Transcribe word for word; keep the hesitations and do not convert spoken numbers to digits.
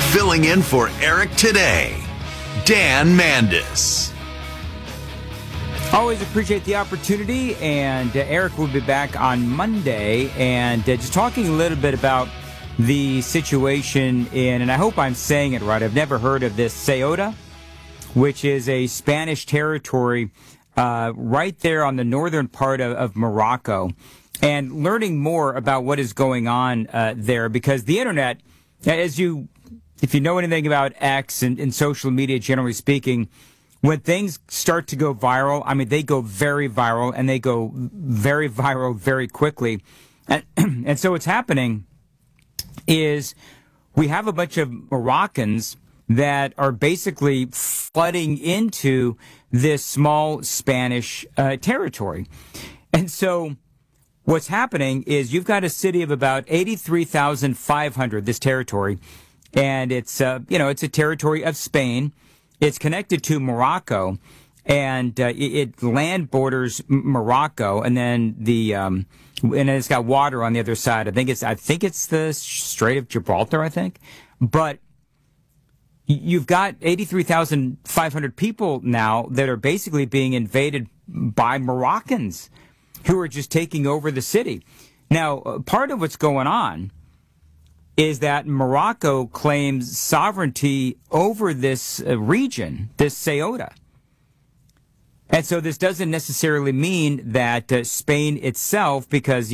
Filling in for Eric today, Dan Mandis. Always appreciate the opportunity, and uh, Eric will be back on Monday, and uh, just talking a little bit about the situation in, and I hope I'm saying it right, I've never heard of this, Ceuta, which is a Spanish territory uh, right there on the northern part of, of Morocco, and learning more about what is going on uh, there, because the internet, as you, if you know anything about X and, and social media generally speaking, when things start to go viral, I mean, they go very viral, and they go very viral very quickly. And, and so what's happening is we have a bunch of Moroccans that are basically flooding into this small Spanish uh, territory. And so what's happening is you've got a city of about eighty-three thousand five hundred, this territory, and it's, uh, you know, it's a territory of Spain. It's connected to Morocco, and uh, it, it land borders Morocco, and then the um, and it's got water on the other side. I think it's I think it's the Strait of Gibraltar. I think, but you've got eighty-three thousand five hundred people now that are basically being invaded by Moroccans who are just taking over the city. Now, part of what's going on is that Morocco claims sovereignty over this uh, region, this Ceuta. And so this doesn't necessarily mean that uh, Spain itself, because